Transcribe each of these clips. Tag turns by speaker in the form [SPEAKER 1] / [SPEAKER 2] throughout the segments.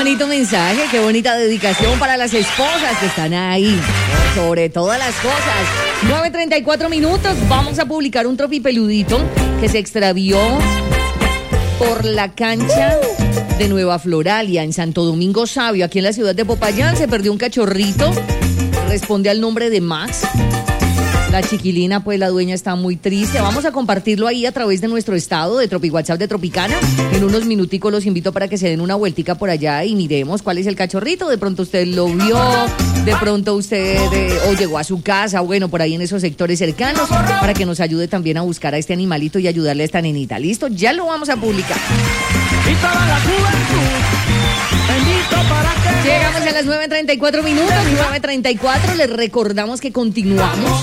[SPEAKER 1] bonito mensaje, qué bonita dedicación para las esposas que están ahí, sobre todas las cosas. 9:34 minutos, vamos a publicar un tropipeludito que se extravió por la cancha de Nueva Floralia, en Santo Domingo Sabio, aquí en la ciudad de Popayán. Se perdió un cachorrito, responde al nombre de Max. La chiquilina, pues la dueña está muy triste. Vamos a compartirlo ahí a través de nuestro estado de WhatsApp de Tropicana. En unos minuticos los invito para que se den una vueltica por allá y miremos cuál es el cachorrito. De pronto usted lo vio, de pronto usted o llegó a su casa, bueno, por ahí en esos sectores cercanos, para que nos ayude también a buscar a este animalito y ayudarle a esta nenita. ¿Listo? Ya lo vamos a publicar.
[SPEAKER 2] Y toda la juventud, bendito para que...
[SPEAKER 1] Llegamos a las 9:34 minutos, 9:34. Les recordamos que continuamos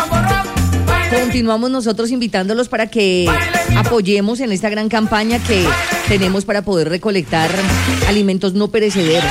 [SPEAKER 1] nosotros invitándolos para que apoyemos en esta gran campaña que tenemos para poder recolectar alimentos no perecederos.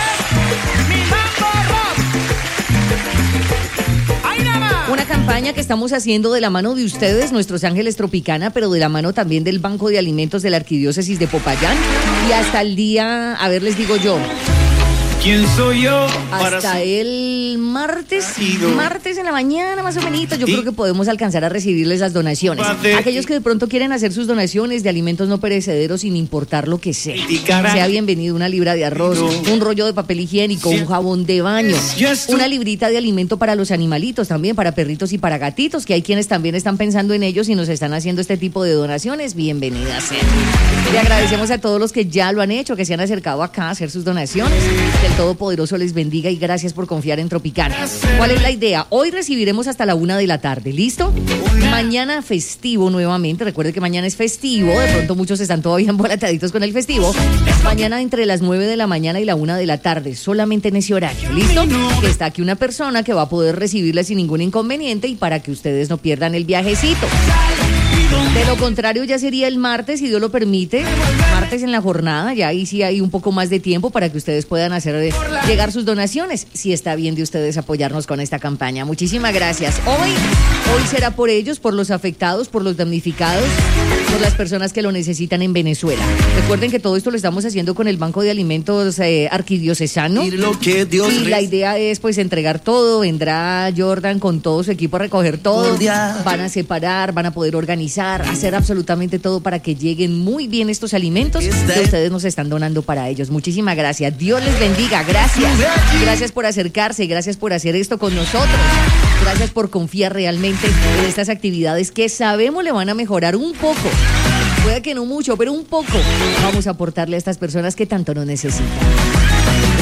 [SPEAKER 1] Una campaña que estamos haciendo de la mano de ustedes, nuestros ángeles Tropicana, pero de la mano también del Banco de Alimentos de la Arquidiócesis de Popayán. Y hasta el día, a ver, les digo yo,
[SPEAKER 2] ¿quién soy yo?
[SPEAKER 1] hasta el martes en la mañana más o menos, yo creo que podemos alcanzar a recibirles las donaciones. Aquellos que de pronto quieren hacer sus donaciones de alimentos no perecederos sin importar lo que sea. Sea bienvenido una libra de arroz, un rollo de papel higiénico, un jabón de baño, una librita de alimento para los animalitos también, para perritos y para gatitos, que hay quienes también están pensando en ellos y nos están haciendo este tipo de donaciones. Bienvenidas sean. Le agradecemos a todos los que ya lo han hecho, que se han acercado acá a hacer sus donaciones. Que el Todopoderoso les bendiga y gracias por confiar en Tropicana. ¿Cuál es la idea? Hoy recibiremos hasta la 1 de la tarde, ¿listo? Mañana festivo nuevamente, recuerde que mañana es festivo, de pronto muchos están todavía embolataditos con el festivo. Mañana entre las 9 de la mañana y la 1 de la tarde, solamente en ese horario, ¿listo? Que está aquí una persona que va a poder recibirla sin ningún inconveniente y para que ustedes no pierdan el viajecito. De lo contrario, ya sería el martes, si Dios lo permite, martes en la jornada, ya ahí sí hay un poco más de tiempo para que ustedes puedan hacer llegar sus donaciones, si está bien de ustedes apoyarnos con esta campaña. Muchísimas gracias. Hoy será por ellos, por los afectados, por los damnificados, por las personas que lo necesitan en Venezuela. Recuerden que todo esto lo estamos haciendo con el Banco de Alimentos Arquidiocesano. Y la idea es pues entregar todo. Vendrá Jordan con todo su equipo a recoger todo. Van a separar, van a poder organizar, hacer absolutamente todo para que lleguen muy bien estos alimentos que ustedes nos están donando para ellos. Muchísimas gracias. Dios les bendiga. Gracias. Gracias por acercarse. Gracias por hacer esto con nosotros. Gracias por confiar realmente en estas actividades que sabemos le van a mejorar un poco. Puede que no mucho, pero un poco vamos a aportarle a estas personas que tanto nos necesitan.